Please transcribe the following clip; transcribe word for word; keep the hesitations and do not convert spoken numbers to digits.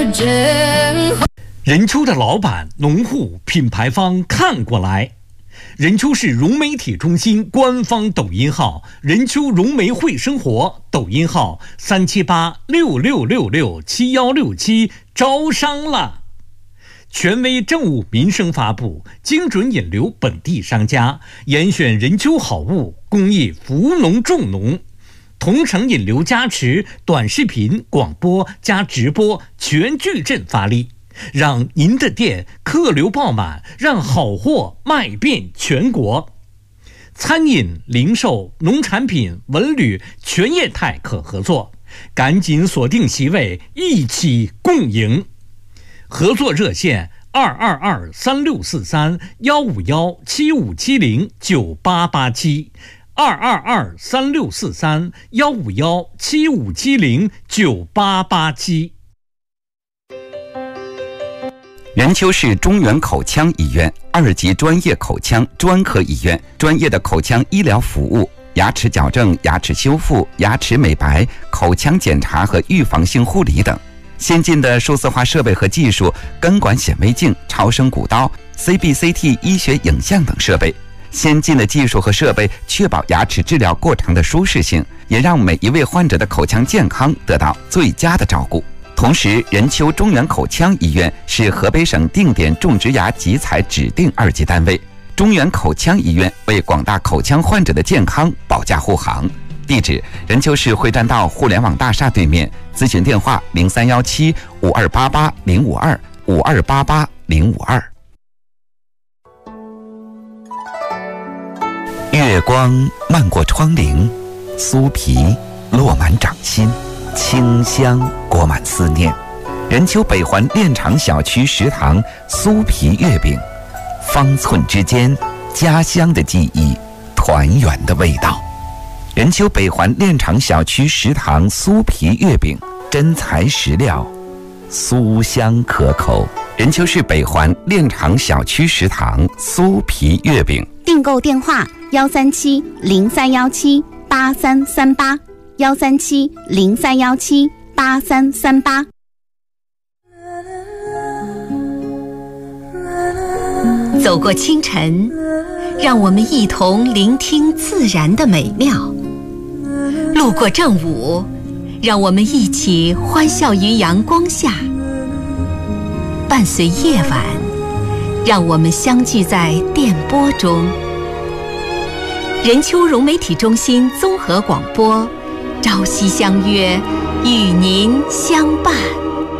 真好。 任丘的老板、农户、品牌方看过来。任丘市融媒体中心官方抖音号任丘融媒会生活，抖音号三七八六六六六七幺六七，招商了。权威政务民生发布，精准引流本地商家，严选任丘好物，公益扶农助农，同城引流加持，短视频、广播加直播全矩阵发力，让您的店客流爆满，让好货卖遍全国。餐饮、零售、农产品、文旅全业态可合作，赶紧锁定席位，一起共赢。合作热线二二二三六四三幺五幺七五七零九八八七，二二二三六四三幺五幺七五七零九八八七。 任丘市中原口腔医院二级专业口腔专科医院，专业的口腔医疗服务，牙齿矫正、牙齿修复、牙齿美白、口腔检查和预防性护理等。先进的数字化设备和技术，根管显微镜、超声骨刀、C B C T 医学影像等设备。先进的技术和设备确保牙齿治疗过程的舒适性，也让每一位患者的口腔健康得到最佳的照顾。同时，任丘中原口腔医院是河北省定点种植牙集采指定二级单位。中原口腔医院为广大口腔患者的健康保驾护航。地址：任丘市会战道互联网大厦对面。咨询电话：零三幺七五二八八零五二五二八八零五二。月光漫过窗棂，酥皮落满掌心，清香裹满思念。任丘北环炼厂小区食堂酥皮月饼，方寸之间，家乡的记忆，团圆的味道。任丘北环炼厂小区食堂酥皮月饼，真材实料，酥香可口。任丘市北环炼厂小区食堂酥皮月饼， 订购电话：幺三七零三幺七八三三八，幺三七零三幺七八三三八。 走过清晨，让我们一同聆听自然的美妙。路过正午，让我们一起欢笑于阳光下。伴随夜晚，让我们相聚在电波中。任丘融媒体中心综合广播，朝夕相约，与您相伴。